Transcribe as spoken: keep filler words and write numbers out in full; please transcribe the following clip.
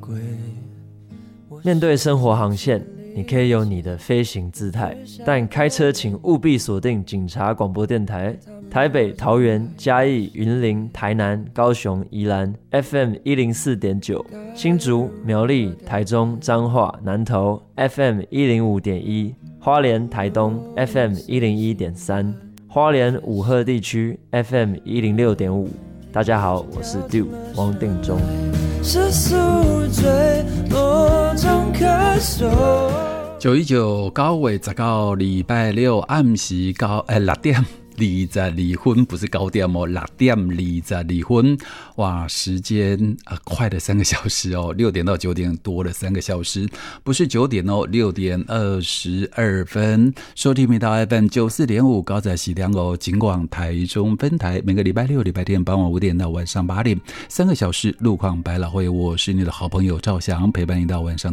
面对生活航线，你可以有你的飞行姿态，但开车请务必锁定警察广播电台，台北、桃园、嘉义、云林、台南、高雄、宜兰 F M 一零四点九，新竹、苗栗、台中、彰化、南投 F M 一零五点一，花莲、台东 F M 一零一点三，花莲武鹤地区 F M 一零六点五。大家好，我是 D U 王定中。是宿醉落张开手。九一九九月十九礼拜六暗时九诶六点二十二分，不是九点哦，六点二十二分。哇，时间啊、呃、快了三个小时哦，六点到九点多了三个小时，不是九点哦，六点二十二分。收听频道 F M 九四点五高载喜良哦，警广台中分台，每个礼拜六、礼拜天傍晚五点到晚上八点，三个小时路况百老汇，我是你的好朋友赵翔，陪伴你到晚上。